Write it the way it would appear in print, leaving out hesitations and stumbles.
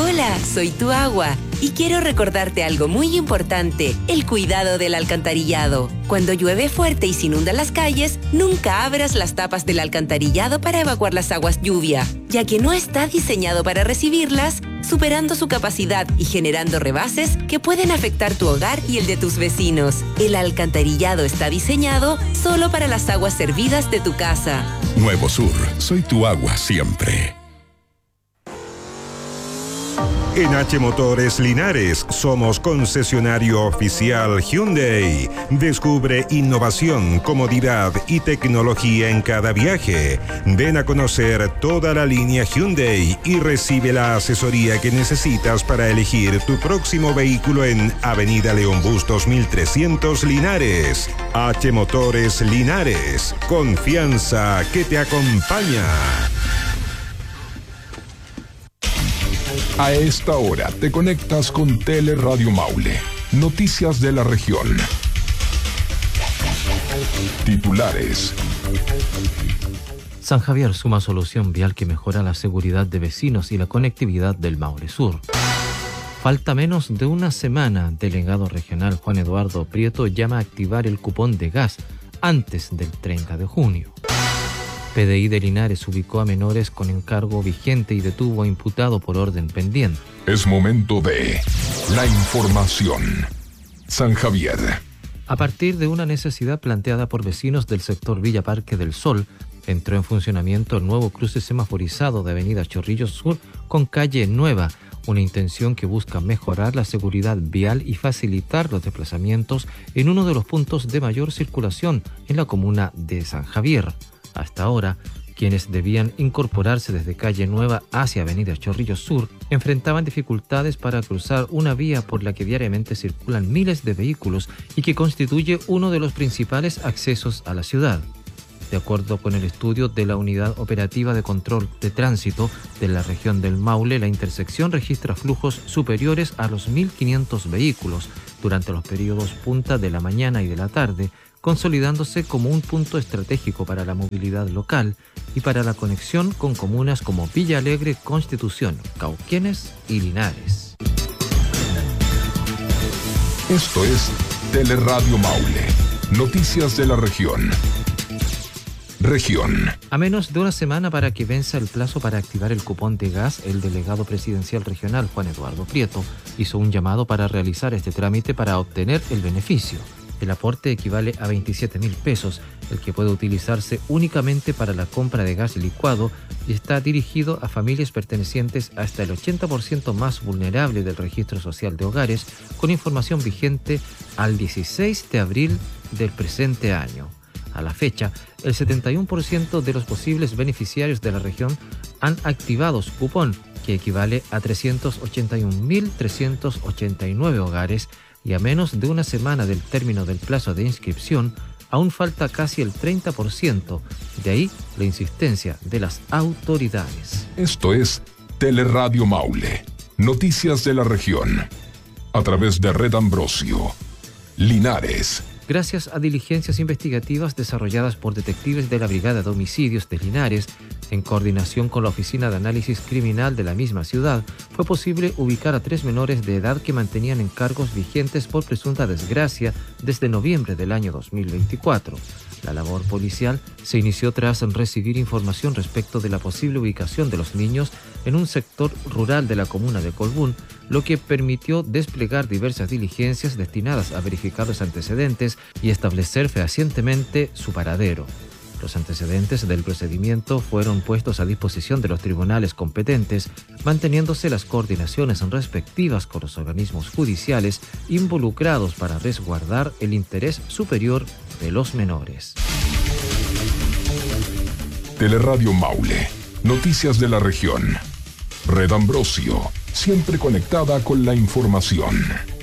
Hola, soy tu agua y quiero recordarte algo muy importante, el cuidado del alcantarillado. Cuando llueve fuerte y se inundan las calles, nunca abras las tapas del alcantarillado para evacuar las aguas lluvia, ya que no está diseñado para recibirlas, superando su capacidad y generando rebases que pueden afectar tu hogar y el de tus vecinos. El alcantarillado está diseñado solo para las aguas servidas de tu casa. Nuevo Sur, soy tu agua siempre. En H Motores Linares somos concesionario oficial Hyundai. Descubre innovación, comodidad y tecnología en cada viaje. Ven a conocer toda la línea Hyundai y recibe la asesoría que necesitas para elegir tu próximo vehículo en Avenida León Bustos 1300 Linares. H Motores Linares, confianza que te acompaña. A esta hora te conectas con Teleradio Maule. Noticias de la región. Titulares. San Javier suma solución vial que mejora la seguridad de vecinos y la conectividad del Maule Sur. Falta menos de una semana. Delegado regional Juan Eduardo Prieto llama a activar el cupón de gas antes del 30 de junio. PDI de Linares ubicó a menores con encargo vigente y detuvo a imputado por orden pendiente. Es momento de la información. San Javier. A partir de una necesidad planteada por vecinos del sector Villa Parque del Sol, entró en funcionamiento el nuevo cruce semaforizado de Avenida Chorrillos Sur con calle Nueva, una intención que busca mejorar la seguridad vial y facilitar los desplazamientos en uno de los puntos de mayor circulación en la comuna de San Javier. Hasta ahora, quienes debían incorporarse desde calle Nueva hacia Avenida Chorrillos Sur enfrentaban dificultades para cruzar una vía por la que diariamente circulan miles de vehículos y que constituye uno de los principales accesos a la ciudad. De acuerdo con el estudio de la Unidad Operativa de Control de Tránsito de la región del Maule, la intersección registra flujos superiores a los 1.500 vehículos durante los periodos punta de la mañana y de la tarde, consolidándose como un punto estratégico para la movilidad local y para la conexión con comunas como Villa Alegre, Constitución, Cauquenes y Linares. Esto es Teleradio Maule. Noticias de la región. Región. A menos de una semana para que venza el plazo para activar el cupón de gas, el delegado presidencial regional Juan Eduardo Prieto hizo un llamado para realizar este trámite para obtener el beneficio. El aporte equivale a 27.000 pesos, el que puede utilizarse únicamente para la compra de gas licuado y está dirigido a familias pertenecientes hasta el 80% más vulnerable del registro social de hogares, con información vigente al 16 de abril del presente año. A la fecha, el 71% de los posibles beneficiarios de la región han activado su cupón, que equivale a 381.389 hogares, y a menos de una semana del término del plazo de inscripción, aún falta casi el 30%. De ahí la insistencia de las autoridades. Esto es Teleradio Maule. Noticias de la región. A través de Red Ambrosio. Linares. Gracias a diligencias investigativas desarrolladas por detectives de la Brigada de Homicidios de Linares, en coordinación con la Oficina de Análisis Criminal de la misma ciudad, fue posible ubicar a 3 menores de edad que mantenían encargos vigentes por presunta desgracia desde noviembre del año 2024. La labor policial se inició tras recibir información respecto de la posible ubicación de los niños en un sector rural de la comuna de Colbún, lo que permitió desplegar diversas diligencias destinadas a verificar los antecedentes y establecer fehacientemente su paradero. Los antecedentes del procedimiento fueron puestos a disposición de los tribunales competentes, manteniéndose las coordinaciones respectivas con los organismos judiciales involucrados para resguardar el interés superior de los menores. Teleradio Maule. Noticias de la región. Red Ambrosio. Siempre conectada con la información.